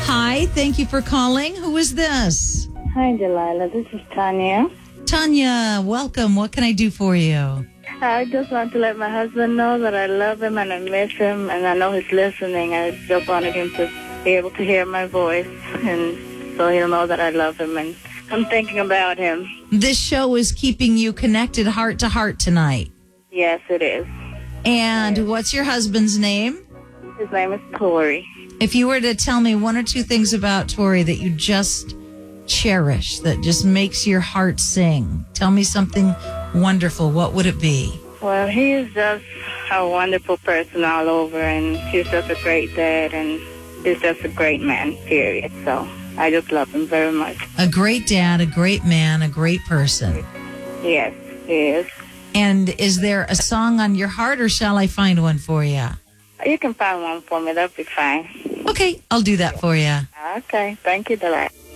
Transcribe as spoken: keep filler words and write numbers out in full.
Hi, thank you for calling. Who is this? Hi, Delilah. This is Tanya. Tanya, welcome. What can I do for you? I just want to let my husband know that I love him and I miss him, and I know he's listening. I just wanted him to be able to hear my voice, and so he'll know that I love him, and I'm thinking about him. This show is keeping you connected heart to heart tonight. Yes, it is. And Yes. what's your husband's name? His name is Tori. If you were to tell me one or two things about Tori that you just cherish, that just makes your heart sing, tell me something wonderful, what would it be? Well, he is just a wonderful person all over, and he's just a great dad, and he's just a great man, period. So I just love him very much. A great dad, a great man, a great person. Yes, he is. And is there a song on your heart, or shall I find one for you? You can find one for me. That'll be fine. Okay, I'll do that for you. Okay. Thank you, Delilah.